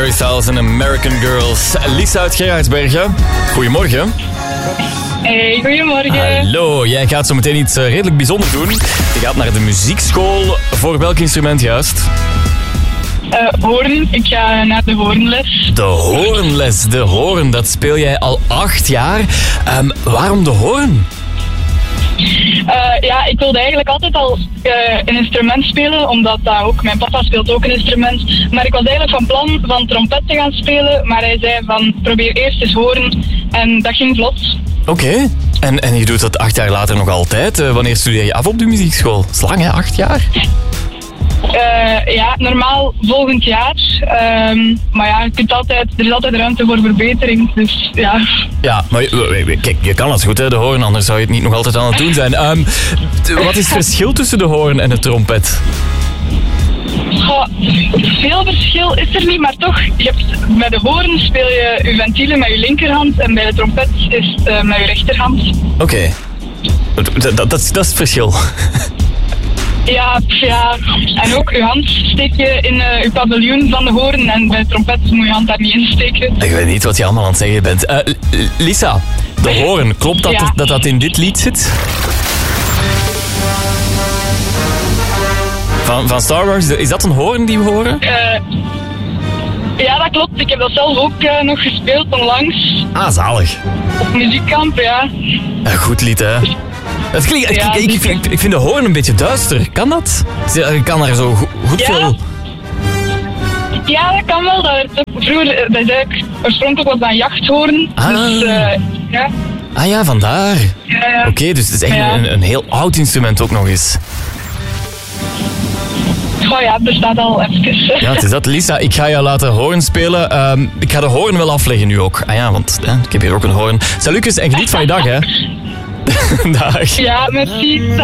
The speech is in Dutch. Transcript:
Harry Styles en American Girls. Lisa uit Gerardsbergen. Goedemorgen. Hey, goedemorgen. Hallo, jij gaat zo meteen iets redelijk bijzonders doen. Je gaat naar de muziekschool. Voor welk instrument juist? Hoorn. Ik ga naar de hoornles. De hoornles, de hoorn. Dat speel jij al 8 jaar. Waarom de hoorn? Ja, ik wilde eigenlijk altijd al een instrument spelen, omdat dat ook, mijn papa speelt ook een instrument. Maar ik was eigenlijk van plan van trompet te gaan spelen, maar hij zei van probeer eerst eens hoorn en dat ging vlot. Oké. En je doet dat 8 jaar later nog altijd. Wanneer studeer je af op de muziekschool? Dat is lang hè, 8 jaar? Ja, normaal volgend jaar. Maar ja, er is altijd ruimte voor verbetering, dus ja. Ja, maar kijk, je kan het goed hè, de hoorn, anders zou je het niet nog altijd aan het doen zijn. Wat is het verschil tussen de hoorn en de trompet? Veel verschil is er niet, maar toch, bij de hoorn speel je je ventielen met je linkerhand en bij de trompet is het met je rechterhand. Oké. Dat is het verschil. Ja, en ook je hand steek je in je paviljoen van de hoorn en bij de trompet moet je hand daar niet in steken. Ik weet niet wat je allemaal aan het zeggen bent. Lisa, de hoorn, klopt dat, Ja. dat in dit lied zit? Van Star Wars, is dat een hoorn die we horen? Ja, dat klopt. Ik heb dat zelf ook nog gespeeld onlangs. Ah, zalig. Op muziekkamp, ja. Een goed lied, hè? Het klinkt, Ja, ik vind de hoorn een beetje duister. Kan dat? Kan er zo goed Ja. veel... Ja, dat kan wel. Vroeger, dat is eigenlijk, oorspronkelijk was dat een jachthoorn. Ah. Dus ja. Ah ja, vandaar. Ja. Oké, dus het is echt een heel oud instrument ook nog eens. Oh ja, het bestaat al even. Ja, het is dat. Lisa, ik ga jou laten hoorn spelen. Ik ga de hoorn wel afleggen nu ook. Ah ja, want ik heb hier ook een hoorn. Salutjes en geniet van je dag, hè. Dag. Ja, merci.